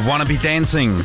Wanna Be Dancing.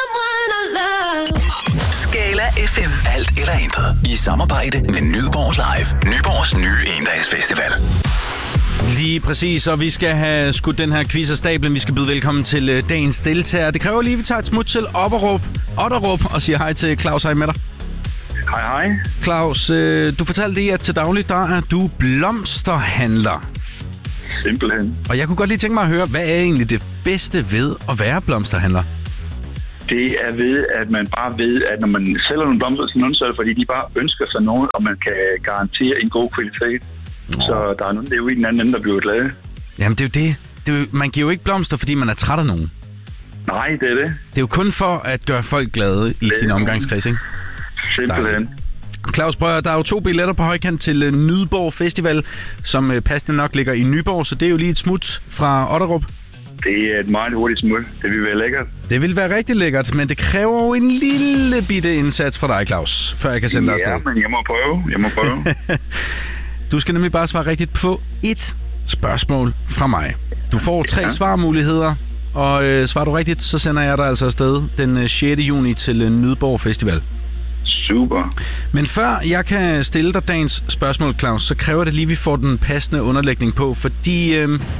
Skala FM. Alt eller intet. I samarbejde med Nyborg Live. Nyborgs nye endagsfestival. Lige præcis, og vi skal have skudt den her quiz af stablen. Vi skal byde velkommen til dagens deltager. Det kræver lige, at vi tager et smut til Otterup og siger hej til Claus. Hej med dig. Hej. Claus, du fortalte lige, at til daglig der er du blomsterhandler. Simpelthen. Og jeg kunne godt lige tænke mig at høre, hvad er egentlig det bedste ved at være blomsterhandler? Det er ved, at man bare ved, at når man sælger nogle blomster til nogen, så er det fordi, de bare ønsker sig noget, og man kan garantere en god kvalitet. Så der er nogen, det er jo i den anden ende, der bliver glade. Jamen det er jo det. Man giver jo ikke blomster, fordi man er træt af nogen. Nej, det er det. Det er jo kun for at gøre folk glade i sin omgangskreds, ikke? Simpelthen. Claus, prøv, der er jo 2 billetter på højkant til Nyborg Festival, som passende nok ligger i Nyborg, så det er jo lige et smut fra Otterup. Det er et meget hurtigt smut. Det vil være lækkert. Det vil være rigtig lækkert, men det kræver jo en lille bitte indsats fra dig, Claus, før jeg kan sende dig afsted. Ja, men jeg må prøve. Du skal nemlig bare svare rigtigt på 1 spørgsmål fra mig. Du får 3 svarmuligheder, og svarer du rigtigt, så sender jeg dig altså afsted den 6. juni til Nyborg Festival. Super. Men før jeg kan stille dig dagens spørgsmål, Claus, så kræver det lige, at vi får den passende underlægning på, fordi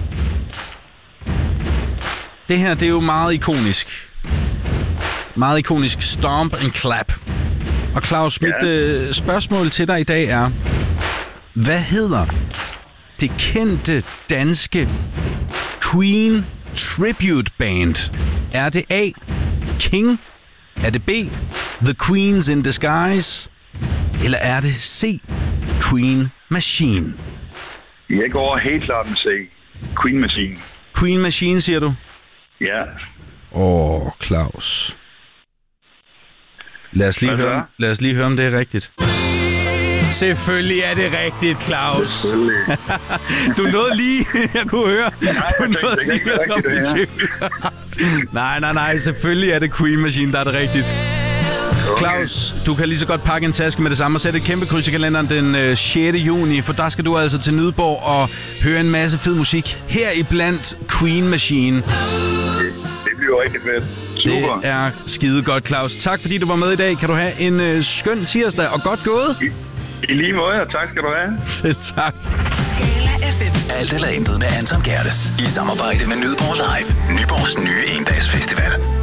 det her, det er jo meget ikonisk. Meget ikonisk stomp and clap. Og Claus, mit spørgsmål til dig i dag er, hvad hedder det kendte danske Queen Tribute Band? Er det A, King? Er det B, The Queens in Disguise? Eller er det C, Queen Machine? Jeg går helt klart med C. Queen Machine. Queen Machine, siger du? Ja. Claus. Lad os lige høre, om det er rigtigt. Selvfølgelig er det rigtigt, Claus. Du nåede lige, jeg kunne høre. Du nåede lige at komme i tvivl. Nej, selvfølgelig er det Queen Machine, der er det rigtigt. Claus, du kan lige så godt pakke en taske med det samme og sætte et kæmpe kryds i kalenderen den 6. juni, for der skal du altså til Nyborg og høre en masse fed musik her i blandt Queen Machine. Det bliver rigtig fedt. Super. Det er skide godt, Claus. Tak fordi du var med i dag. Kan du have en skøn tirsdag og godt gået? I lige måde, og tak skal du have. Selv tak. Skala FM. Alt eller intet med Anton Gerdes. I samarbejde med Nyborg Live. Nyborgs nye endagsfestival.